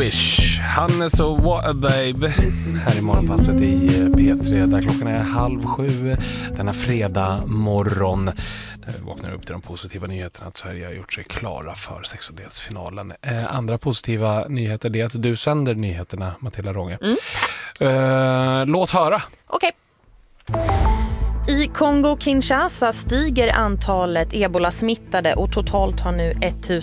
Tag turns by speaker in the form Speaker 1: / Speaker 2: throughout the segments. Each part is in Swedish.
Speaker 1: Wish, Hannes och What a Babe. Här i morgonpasset i P3 där klockan är 6:30 denna fredag morgon. Där vi vaknar upp till de positiva nyheterna att Sverige har gjort sig klara för sextondelsfinalen. Andra positiva nyheter är att du sänder nyheterna, Matilda Rånge. Låt höra.
Speaker 2: Okej. I Kongo-Kinshasa stiger antalet ebola-smittade och totalt har nu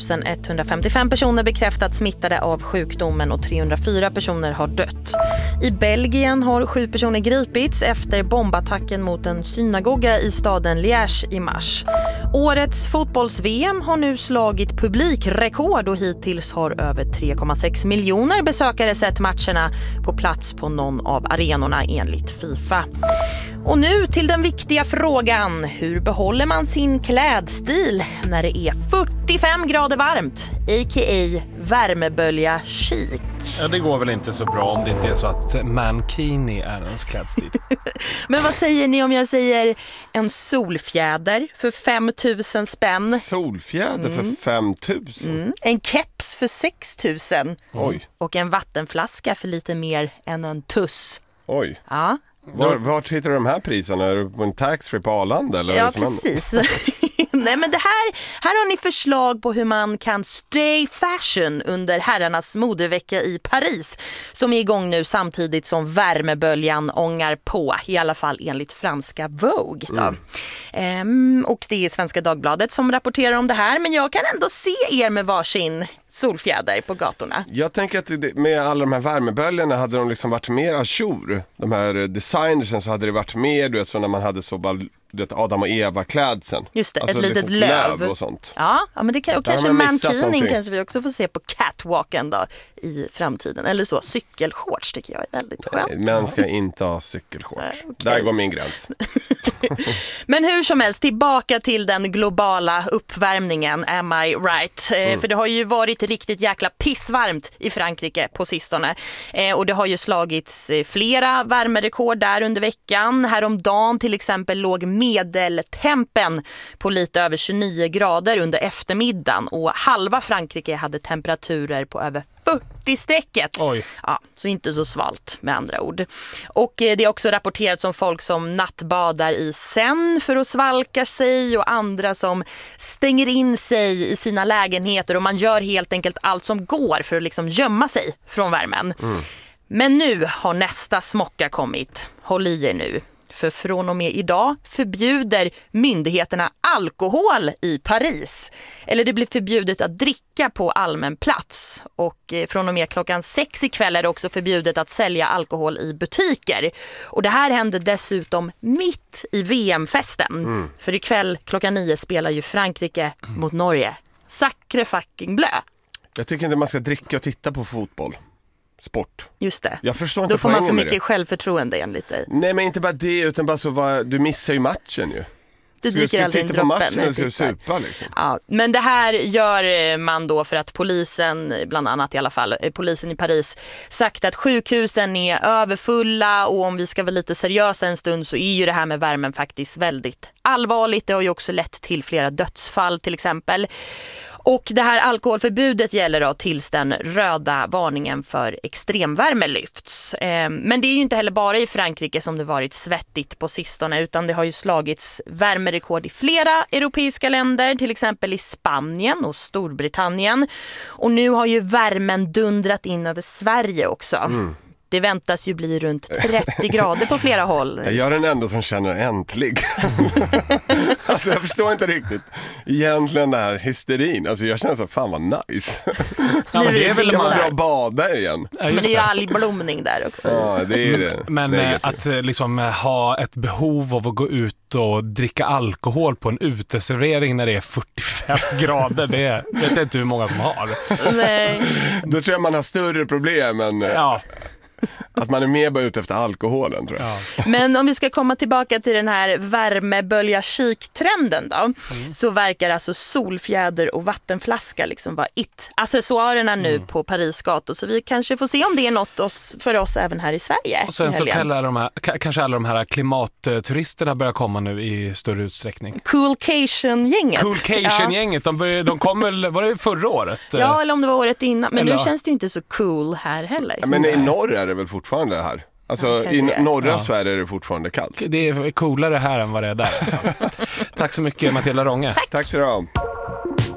Speaker 2: 1155 personer bekräftat smittade av sjukdomen och 304 personer har dött. I Belgien har 7 personer gripits efter bombattacken mot en synagoga i staden Liège i mars. Årets fotbolls-VM har nu slagit publikrekord och hittills har över 3,6 miljoner besökare sett matcherna på plats på någon av arenorna enligt FIFA. Och nu till den viktiga frågan, hur behåller man sin klädstil när det är 45 grader varmt, a.k.a. värmebölja chic?
Speaker 1: Ja, det går väl inte så bra om det inte är så att mankini är ens klädstil.
Speaker 2: Men vad säger ni om jag säger en solfjäder för 5 000 spänn?
Speaker 3: Solfjäder för 5 000?
Speaker 2: En keps för 6 000.
Speaker 3: Oj.
Speaker 2: Och en vattenflaska för lite mer än en tuss.
Speaker 3: Oj.
Speaker 2: Ja.
Speaker 3: Vart hittar du de här priserna? Är du på en taxfree på Arlanda? Eller
Speaker 2: Ja, precis. Nej, men här har ni förslag på hur man kan stay fashion under herrarnas modevecka i Paris som är igång nu samtidigt som värmeböljan ångar på, i alla fall enligt franska Vogue då. Och det är Svenska Dagbladet som rapporterar om det här, men jag kan ändå se er med varsin solfjäder på gatorna.
Speaker 3: Jag tänker att med alla de här värmeböljorna hade de liksom varit mer ajour. De här designersen, så hade det varit mer, du vet, så när man hade så bara Adam och Eva klädseln.
Speaker 2: Just det,
Speaker 3: alltså
Speaker 2: ett litet
Speaker 3: liksom
Speaker 2: löv
Speaker 3: och sånt.
Speaker 2: Ja, men det kan, och kanske
Speaker 3: missat
Speaker 2: mankining
Speaker 3: någonting.
Speaker 2: kanske vi också får se på catwalken då i framtiden. Eller så, cykelshorts tycker jag är väldigt skönt.
Speaker 3: Män ska inte ha cykelshorts.
Speaker 2: Nej, okej.
Speaker 3: Där går min gräns.
Speaker 2: Men hur som helst, tillbaka till den globala uppvärmningen, am I right? För det har ju varit riktigt jäkla pissvarmt i Frankrike på sistone. Och det har ju slagits flera värmerekord där under veckan. Häromdagen till exempel låg medeltempen på lite över 29 grader under eftermiddagen. Och halva Frankrike hade temperaturer på över 40-strecket.
Speaker 1: Oj.
Speaker 2: Ja, så inte så svalt med andra ord. Och det är också rapporterats om folk som nattbadar i Seine för att svalka sig och andra som stänger in sig i sina lägenheter och man gör helt enkelt allt som går för att liksom gömma sig från värmen. Men nu har nästa smocka kommit. Håll i er nu. För från och med idag förbjuder myndigheterna alkohol i Paris. Eller det blir förbjudet att dricka på allmän plats. Och från och med klockan 6 ikväll är det också förbjudet att sälja alkohol i butiker. Och det här hände dessutom mitt i VM-festen. För ikväll klockan 9 spelar ju Frankrike mot Norge. Sacre fucking blö.
Speaker 3: Jag tycker inte man ska dricka och titta på fotboll. Sport.
Speaker 2: Just det.
Speaker 3: Jag förstår inte.
Speaker 2: Då får man för
Speaker 3: poängen med
Speaker 2: mycket
Speaker 3: det.
Speaker 2: självförtroende enligt dig.
Speaker 3: Nej, men inte bara det, utan bara så du missar ju matchen ju.
Speaker 2: Du dricker aldrig en
Speaker 3: titta på
Speaker 2: droppe.
Speaker 3: matchen eller ska du supa liksom?
Speaker 2: Ja, men det här gör man då för att polisen, bland annat i alla fall, polisen i Paris sagt att sjukhusen är överfulla och om vi ska vara lite seriösa en stund så är ju det här med värmen faktiskt väldigt allvarligt. Det har ju också lett till flera dödsfall till exempel. Och det här alkoholförbudet gäller då tills den röda varningen för extremvärme lyfts. Men det är ju inte heller bara i Frankrike som det varit svettigt på sistone utan det har ju slagits värmerekord i flera europeiska länder, till exempel i Spanien och Storbritannien. Och nu har ju värmen dundrat in över Sverige också. Det väntas ju bli runt 30 grader på flera håll.
Speaker 3: Jag är den enda som känner äntlig. Alltså jag förstår inte riktigt egentligen den här hysterin. Alltså jag känner så fan vad nice.
Speaker 1: Ja, men det är väl
Speaker 3: Kan man
Speaker 1: man
Speaker 3: dra och bada igen?
Speaker 1: Ja,
Speaker 2: Men
Speaker 1: just
Speaker 2: det är ju
Speaker 1: det.
Speaker 2: algblomning där också.
Speaker 3: Ja, det är det.
Speaker 1: Men
Speaker 3: det är
Speaker 1: att liksom ha ett behov av att gå ut och dricka alkohol på en uteservering när det är 45 grader, det vet jag inte hur många som har.
Speaker 2: Nej.
Speaker 3: Då tror jag man har större problem än...
Speaker 1: Ja.
Speaker 3: Att man är mer bara ute efter alkoholen, tror jag.
Speaker 1: Ja.
Speaker 2: Men om vi ska komma tillbaka till den här värmebölja-chic-trenden då, så verkar alltså solfjäder och vattenflaska liksom vara accessoarerna nu på Paris gator. Så vi kanske får se om det är något för oss även här i Sverige.
Speaker 1: Och sen så kanske alla de här klimatturisterna börjar komma nu i större utsträckning.
Speaker 2: Coolcation-gänget.
Speaker 1: Coolcation-gänget, de kom väl, var det förra året?
Speaker 2: Ja, eller om det var året innan. Men nu känns det ju inte så cool här heller.
Speaker 3: Ja, men i norr är det väl fortfarande det här? Alltså i norra Sverige är det fortfarande kallt.
Speaker 1: Det är coolare här än vad det är där. Tack så mycket, Matilda Rånge.
Speaker 3: Tack så du ha.